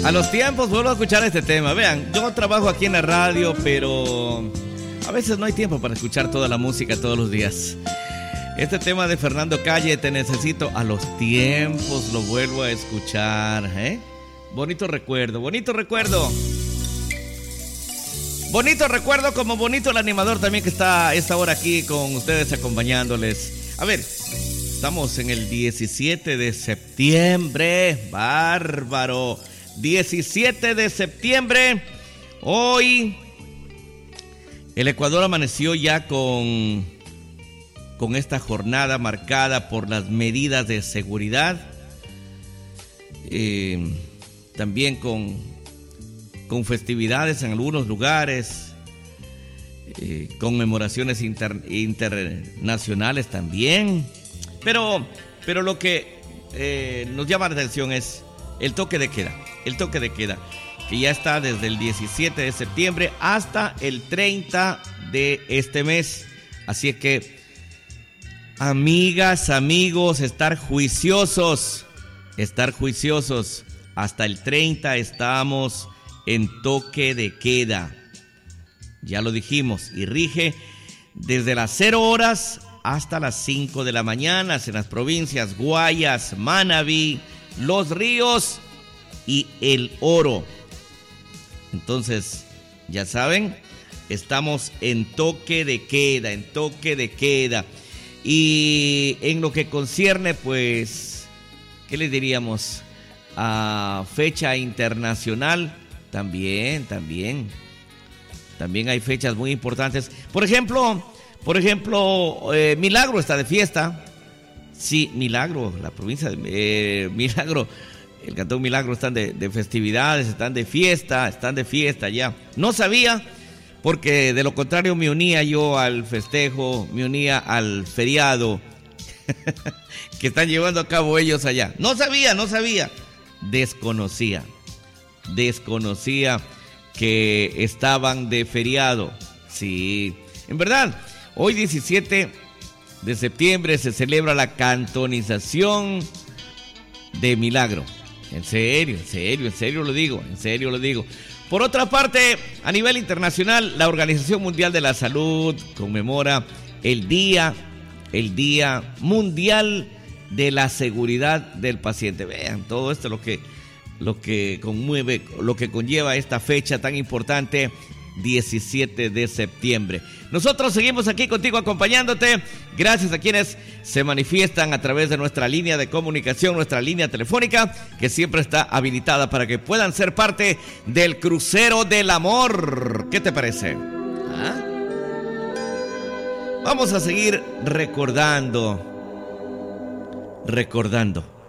A los tiempos vuelvo a escuchar este tema. Vean, yo trabajo aquí en la radio, pero a veces no hay tiempo para escuchar toda la música todos los días. Este tema de Fernando Calle, Te Necesito, a los tiempos lo vuelvo a escuchar, ¿eh? Bonito recuerdo, bonito recuerdo. Bonito recuerdo, como bonito el animador también que está a esta hora aquí con ustedes acompañándoles. A ver, estamos en el 17 de septiembre, bárbaro. 17 de septiembre, hoy el Ecuador amaneció ya con esta jornada marcada por las medidas de seguridad, también con festividades en algunos lugares, conmemoraciones internacionales también, pero lo que nos llama la atención es el toque de queda. El toque de queda, que ya está desde el 17 de septiembre hasta el 30 de este mes. Así es que, amigas, amigos, estar juiciosos. Hasta el 30 estamos en toque de queda. Ya lo dijimos, y rige desde las 0 horas hasta las 5 de la mañana en las provincias Guayas, Manabí, Los Ríos y El Oro. Entonces, ya saben, estamos en toque de queda. Y en lo que concierne, pues, ¿qué le diríamos? A fecha internacional, también hay fechas muy importantes. Por ejemplo, Milagro está de fiesta. Sí, Milagro, la provincia de Milagro, el Cantón Milagro están de festividades, están de fiesta ya. No sabía, porque de lo contrario me unía yo al festejo, me unía al feriado que están llevando a cabo ellos allá. No sabía, desconocía que estaban de feriado. Sí, en verdad, hoy 17 de septiembre se celebra la cantonización de Milagro. En serio lo digo. Por otra parte, a nivel internacional, la Organización Mundial de la Salud conmemora el Día Mundial de la Seguridad del Paciente. Vean, todo esto lo que conmueve, lo que conlleva esta fecha tan importante, 17 de septiembre. Nosotros seguimos aquí contigo acompañándote. Gracias a quienes se manifiestan a través de nuestra línea de comunicación, nuestra línea telefónica, que siempre está habilitada para que puedan ser parte del crucero del amor. ¿Qué te parece? ¿Ah? Vamos a seguir recordando